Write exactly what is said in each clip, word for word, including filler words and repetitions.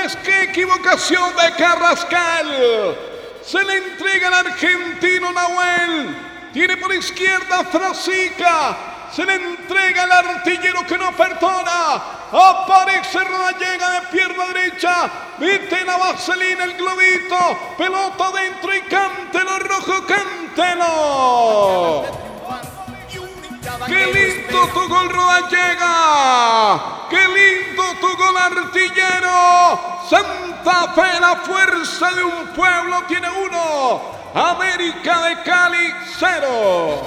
Señores, qué equivocación de Carrascal. Se le entrega al argentino Nahuel. Tiene por izquierda Frasica. Se le entrega al artillero que no perdona. Aparece Rodallega de pierna derecha. Mete la vaselina, el globito. Pelota dentro y cántelo, rojo, cántelo. ¡Qué lindo tu gol, Rodallega! ¡Qué lindo tu gol, artillero! Santa Fe, la fuerza de un pueblo, tiene uno. América de Cali, cero.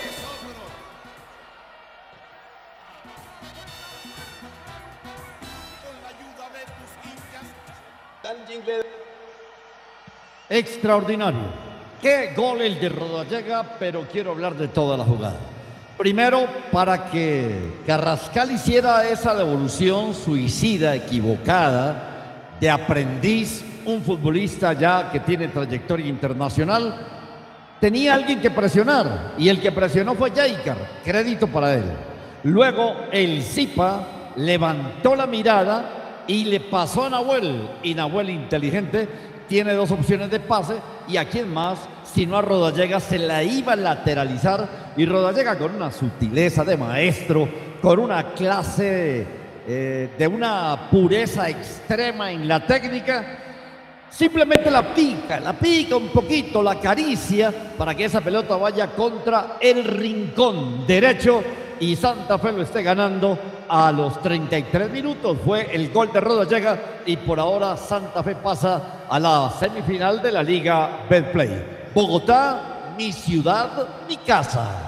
Extraordinario. Qué gol el de Rodallega, pero quiero hablar de toda la jugada. Primero, para que Carrascal hiciera esa devolución suicida, equivocada, de aprendiz, un futbolista ya que tiene trayectoria internacional, tenía alguien que presionar, y el que presionó fue Jaicar, crédito para él. Luego, el Zipa levantó la mirada y le pasó a Nahuel, y Nahuel, inteligente, tiene dos opciones de pase, y a quién más, sino a Rodallega, se la iba a lateralizar, y Rodallega con una sutileza de maestro, con una clase eh, de una pureza extrema en la técnica, simplemente la pica, la pica un poquito, la acaricia, para que esa pelota vaya contra el rincón derecho, y Santa Fe lo esté ganando a los treinta y tres minutos. Fue el gol de Rodallega, y por ahora Santa Fe pasa a la semifinal de la Liga Betplay. Bogotá, mi ciudad, mi casa.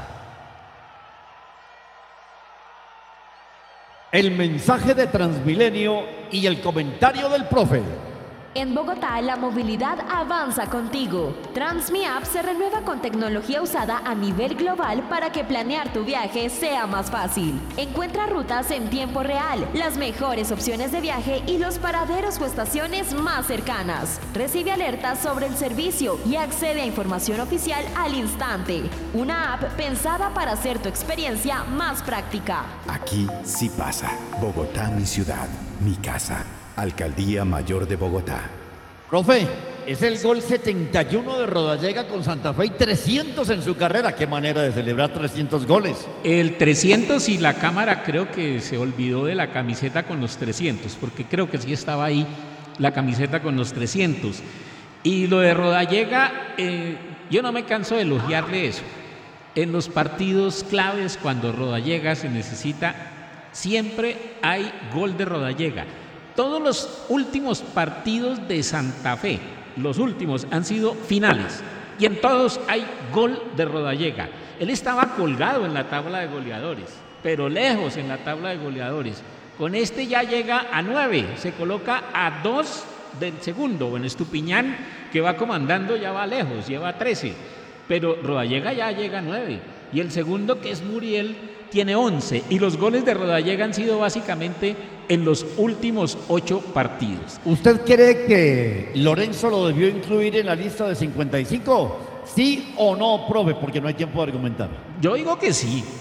El mensaje de Transmilenio y el comentario del profe. En Bogotá, la movilidad avanza contigo. TransmiApp se renueva con tecnología usada a nivel global para que planear tu viaje sea más fácil. Encuentra rutas en tiempo real, las mejores opciones de viaje y los paraderos o estaciones más cercanas. Recibe alertas sobre el servicio y accede a información oficial al instante. Una app pensada para hacer tu experiencia más práctica. Aquí sí pasa. Bogotá, mi ciudad, mi casa. Alcaldía Mayor de Bogotá. Profe, es el gol setenta y uno de Rodallega con Santa Fe y trescientos en su carrera. Qué manera de celebrar trescientos goles. El trescientos, y la cámara creo que se olvidó de la camiseta con los trescientos, porque creo que sí estaba ahí la camiseta con los trescientos. Y lo de Rodallega, eh, yo no me canso de elogiarle eso. En los partidos claves, cuando Rodallega se necesita, siempre hay gol de Rodallega. Todos los últimos partidos de Santa Fe, los últimos, han sido finales, y en todos hay gol de Rodallega. Él estaba colgado en la tabla de goleadores, pero lejos en la tabla de goleadores. Con este ya llega a nueve, se coloca a dos del segundo. Bueno, Estupiñán, que va comandando, ya va lejos, lleva trece, pero Rodallega ya llega a nueve, y el segundo, que es Muriel, tiene once, y los goles de Rodallega han sido básicamente en los últimos ocho partidos. ¿Usted cree que Lorenzo lo debió incluir en la lista de cincuenta y cinco? ¿Sí o no, profe? Porque no hay tiempo de argumentar. Yo digo que sí.